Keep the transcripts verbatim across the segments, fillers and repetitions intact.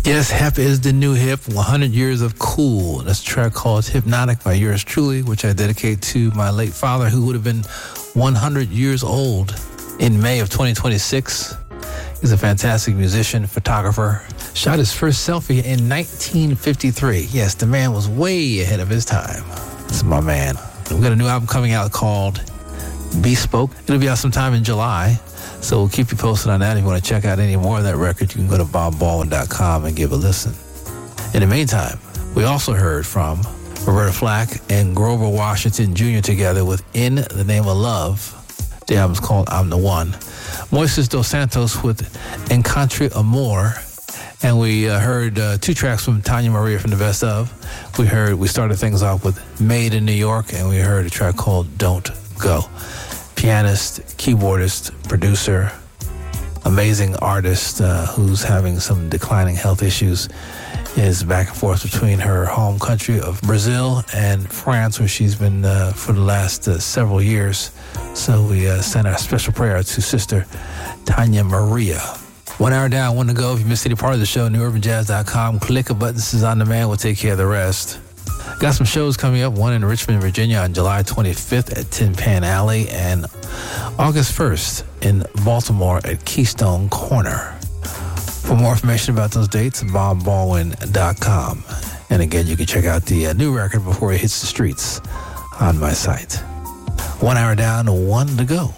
Yes, hep is the new hip. one hundred years of cool. That's a track called Hypnotic by yours truly, which I dedicate to my late father, who would have been one hundred years old in May of twenty twenty-six. He's a fantastic musician, photographer. Shot his first selfie in nineteen fifty-three. Yes, the man was way ahead of his time. This is my man. We've got a new album coming out called Bespoke. It'll be out sometime in July. So we'll keep you posted on that. If you want to check out any more of that record, you can go to bob baldwin dot com and give a listen. In the meantime, we also heard from Roberta Flack and Grover Washington Junior together with In the Name of Love. The album's called I'm the One. Moises Dos Santos with Encontre Amor. And we uh, heard uh, two tracks from Tanya Maria from the Best Of. We heard, we started things off with Made in New York, and we heard a track called Don't Go. Pianist, keyboardist, producer, amazing artist uh, who's having some declining health issues, is back and forth between her home country of Brazil and France, where she's been uh, for the last uh, several years. So we uh, send our special prayer to Sister Tanya Maria. One hour down, one to go. If you missed any part of the show, new urban jazz dot com. Click a button. This is on demand. We'll take care of the rest. Got some shows coming up. One in Richmond, Virginia on July twenty-fifth at Tin Pan Alley, and August first in Baltimore at Keystone Corner. For more information about those dates, bob baldwin dot com. And again, you can check out the uh, new record before it hits the streets on my site. One hour down, one to go.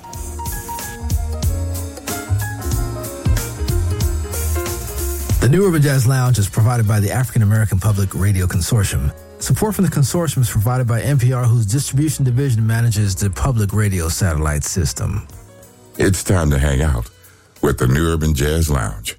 The New Urban Jazz Lounge is provided by the African American Public Radio Consortium. Support from the consortium is provided by N P R, whose distribution division manages the public radio satellite system. It's time to hang out with the New Urban Jazz Lounge.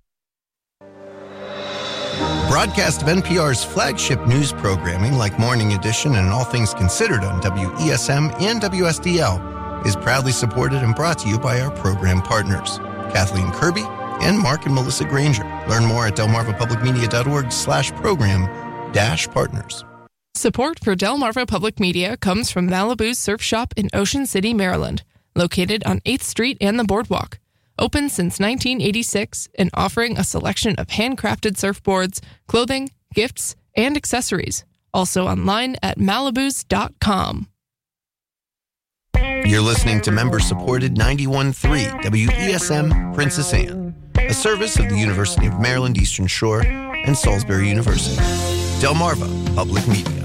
Broadcast of N P R's flagship news programming like Morning Edition and All Things Considered on W E S M and W S D L is proudly supported and brought to you by our program partners, Kathleen Kirby and Mark and Melissa Granger. Learn more at delmarva public media dot org slash program dash partners. Support for Delmarva Public Media comes from Malibu's Surf Shop in Ocean City, Maryland, located on eighth Street and the Boardwalk. Open since nineteen eighty-six and offering a selection of handcrafted surfboards, clothing, gifts, and accessories. Also online at malibus dot com. You're listening to member-supported ninety-one point three W E S M Princess Anne, a service of the University of Maryland Eastern Shore and Salisbury University. Delmarva Public Media.